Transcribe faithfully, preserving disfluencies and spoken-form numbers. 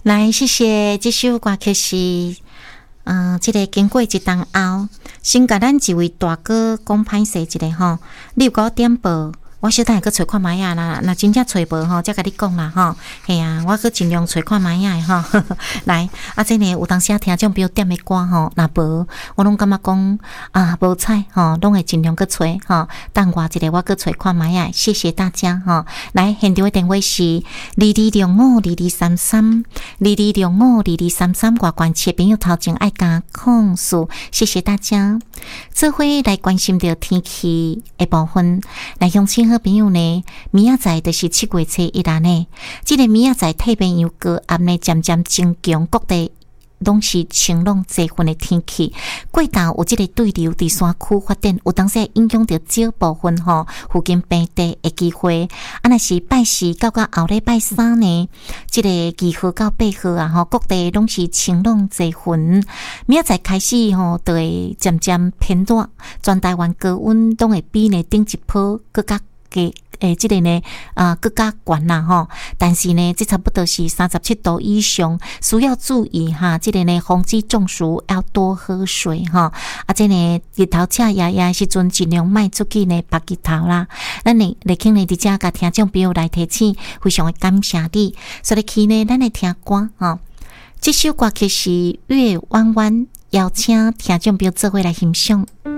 来，谢谢这首歌曲是，嗯、呃，这个经过一冬后，先甲咱一位大哥讲歹势一下吼，你有甲点报。我小等下去找看卖啊，那那真正找无吼，才甲你讲啦吼。嘿啊，我去尽量找看卖啊吼。来，啊，这呢有当时啊听种比较点的歌吼，若无我拢感觉讲啊无彩吼，拢会尽量去找吼。等我一个我去找看卖啊，谢谢大家吼。来，现场的电话是二二六五二二三三二二六五二二三三，外关切朋友头前爱加控诉，谢谢大家。这回来关心着天气的部分，来乡亲。好朋友呢，明仔载就是七月初一日呢。这个明仔载太平洋高压呢渐渐增强，各地拢是晴朗多云的天气。过头有这个对流伫山区发展，有当时会影响到少部分吼附近平地的机会。啊，若是拜四到到后礼拜三呢，这个二号到八号啊，吼各地拢是晴朗多云。明仔载开始吼，就会渐渐偏热，全台湾高温都会比呢顶一波更加。嘅诶，即、这个呢啊，更加悬啦吼。但是呢，这差不多是三十七度以上，需要注意哈。这个呢，防止中暑，要多喝水哈。啊，这呢日头赤夜夜时阵，尽量卖出去呢晒日头啦。咱呢来听呢，伫遮甲听众朋友来提醒，非常的感谢你。所以去呢，咱来听歌哈。这首歌曲是月弯弯，邀请听众朋友做伙来欣赏。